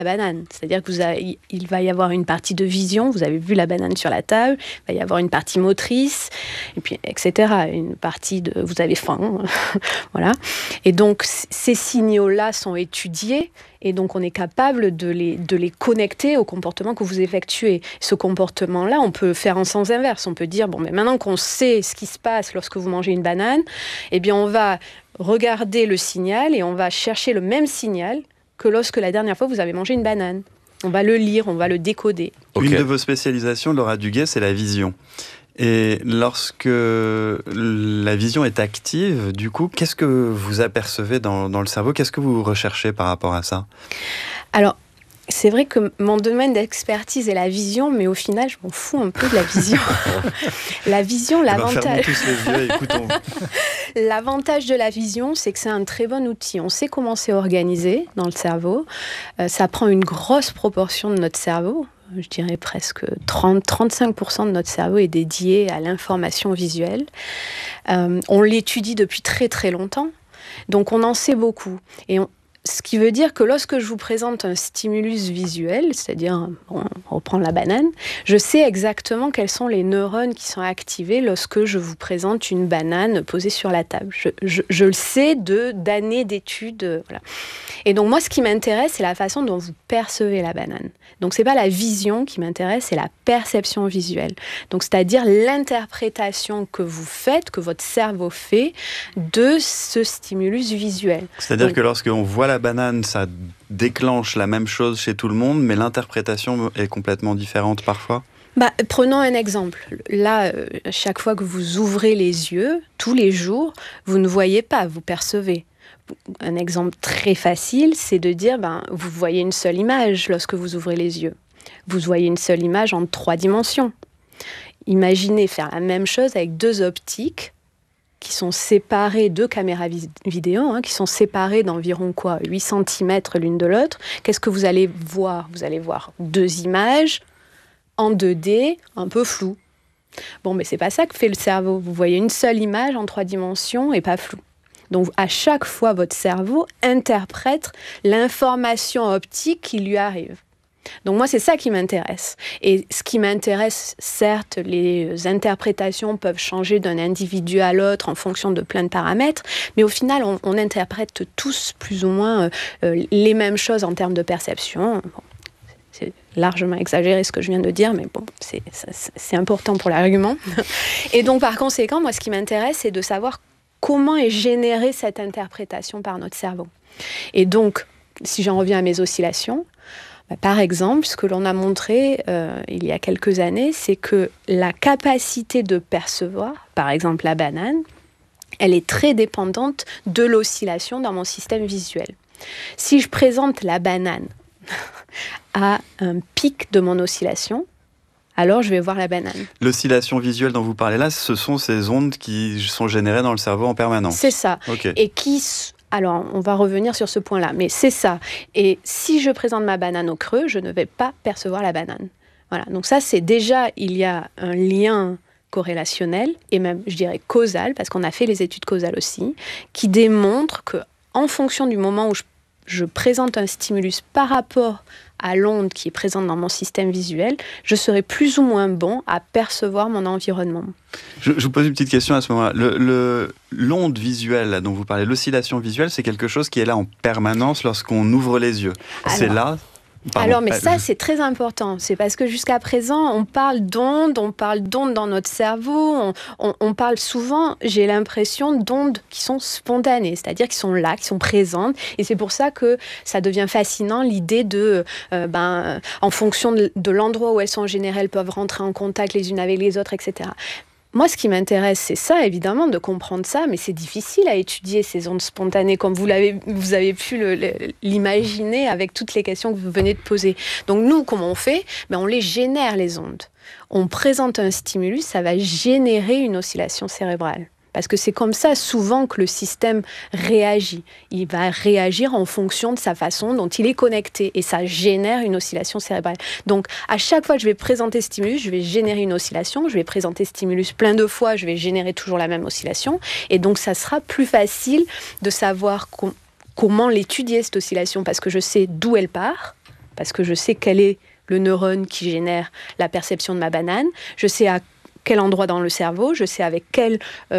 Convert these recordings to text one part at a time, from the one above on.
banane. C'est-à-dire que il va y avoir une partie de vision, vous avez vu la banane sur la table, il va y avoir une partie motrice, et puis etc. Une partie de vous avez faim, voilà. Et donc ces signaux-là sont étudiés, et donc on est capable de les connecter au comportement que vous effectuez. Ce comportement-là, on peut faire en sens inverse. On peut dire, bon, mais maintenant qu'on sait ce qui se passe lorsque vous mangez une banane, eh bien on va regarder le signal et on va chercher le même signal que lorsque la dernière fois vous avez mangé une banane. On va le lire, on va le décoder. Okay. Une de vos spécialisations, Laura Duguet, c'est la vision. Et lorsque la vision est active, du coup, qu'est-ce que vous apercevez dans le cerveau ? Qu'est-ce que vous recherchez par rapport à ça ? Alors, c'est vrai que mon domaine d'expertise est la vision, mais au final, je m'en fous un peu de la vision. La vision, l'avantage... tous les yeux, écoutons. L'avantage de la vision, c'est que c'est un très bon outil. On sait comment c'est organisé dans le cerveau. Ça prend une grosse proportion de notre cerveau. Je dirais presque 30-35% de notre cerveau est dédié à l'information visuelle. On l'étudie depuis très très longtemps, donc on en sait beaucoup. Ce qui veut dire que lorsque je vous présente un stimulus visuel, c'est-à-dire, on reprend la banane, je sais exactement quels sont les neurones qui sont activés lorsque je vous présente une banane posée sur la table. Je le sais d'années d'études. Voilà. Et donc moi, ce qui m'intéresse, c'est la façon dont vous percevez la banane. Donc c'est pas la vision qui m'intéresse, c'est la perception visuelle. Donc c'est-à-dire l'interprétation que vous faites, que votre cerveau fait de ce stimulus visuel. C'est-à-dire que lorsqu'on voit la banane, ça déclenche la même chose chez tout le monde, mais l'interprétation est complètement différente parfois ? Prenons un exemple. Là, chaque fois que vous ouvrez les yeux, tous les jours, vous ne voyez pas, vous percevez. Un exemple très facile, c'est de dire, vous voyez une seule image lorsque vous ouvrez les yeux. Vous voyez une seule image en 3 dimensions. Imaginez faire la même chose avec 2 optiques qui sont séparées, 2 caméras vidéo, qui sont séparées d'environ 8 cm l'une de l'autre. Qu'est-ce que vous allez voir ? Vous allez voir 2 images en 2D, un peu floues. Bon, mais c'est pas ça que fait le cerveau. Vous voyez une seule image en 3 dimensions et pas floue. Donc, à chaque fois, votre cerveau interprète l'information optique qui lui arrive. Donc, moi, c'est ça qui m'intéresse. Et ce qui m'intéresse, certes, les interprétations peuvent changer d'un individu à l'autre en fonction de plein de paramètres, mais au final, on interprète tous plus ou moins les mêmes choses en termes de perception. Bon, c'est largement exagéré ce que je viens de dire, mais bon, c'est important pour l'argument. Et donc, par conséquent, moi, ce qui m'intéresse, c'est de savoir comment est générée cette interprétation par notre cerveau. Et donc, si j'en reviens à mes oscillations, par exemple, ce que l'on a montré il y a quelques années, c'est que la capacité de percevoir, par exemple la banane, elle est très dépendante de l'oscillation dans mon système visuel. Si je présente la banane à un pic de mon oscillation, alors je vais voir la banane. L'oscillation visuelle dont vous parlez là, ce sont ces ondes qui sont générées dans le cerveau en permanence. C'est ça. Okay. Et alors, on va revenir sur ce point-là, mais c'est ça. Et si je présente ma banane au creux, je ne vais pas percevoir la banane. Voilà. Donc ça, c'est déjà, il y a un lien corrélationnel et même, je dirais, causal, parce qu'on a fait les études causales aussi, qui démontrent qu'en fonction du moment où je présente un stimulus par rapport à l'onde qui est présente dans mon système visuel, je serai plus ou moins bon à percevoir mon environnement. Je vous pose une petite question à ce moment-là. L'onde visuelle là, dont vous parlez, l'oscillation visuelle, c'est quelque chose qui est là en permanence lorsqu'on ouvre les yeux. C'est là. Pardon, mais ça, c'est très important. C'est parce que jusqu'à présent, on parle d'ondes dans notre cerveau. On parle souvent, j'ai l'impression, d'ondes qui sont spontanées, c'est-à-dire qui sont là, qui sont présentes. Et c'est pour ça que ça devient fascinant, l'idée de, en fonction de l'endroit où elles sont générées, elles peuvent rentrer en contact les unes avec les autres, etc. Moi, ce qui m'intéresse, c'est ça, évidemment, de comprendre ça, mais c'est difficile à étudier ces ondes spontanées, comme vous avez pu l'imaginer avec toutes les questions que vous venez de poser. Donc nous, comment on fait ? On les génère, les ondes. On présente un stimulus, ça va générer une oscillation cérébrale. Parce que c'est comme ça souvent que le système réagit. Il va réagir en fonction de sa façon dont il est connecté et ça génère une oscillation cérébrale. Donc à chaque fois que je vais présenter stimulus, je vais générer une oscillation. Je vais présenter stimulus plein de fois, je vais générer toujours la même oscillation. Et donc ça sera plus facile de savoir comment l'étudier cette oscillation parce que je sais d'où elle part. parce que je sais quel est le neurone qui génère la perception de ma banane, je sais à quel endroit dans le cerveau, je sais avec quel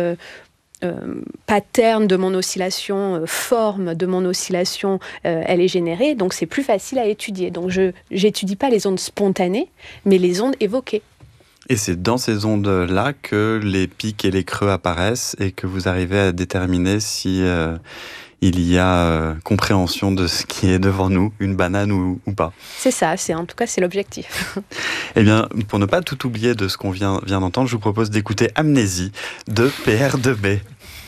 pattern de mon oscillation, forme de mon oscillation, elle est générée, donc c'est plus facile à étudier. Donc je n'étudie pas les ondes spontanées, mais les ondes évoquées. Et c'est dans ces ondes-là que les pics et les creux apparaissent et que vous arrivez à déterminer si il y a compréhension de ce qui est devant nous, une banane ou pas. C'est ça, en tout cas c'est l'objectif. Eh bien, pour ne pas tout oublier de ce qu'on vient d'entendre, je vous propose d'écouter Amnésie de PR2B.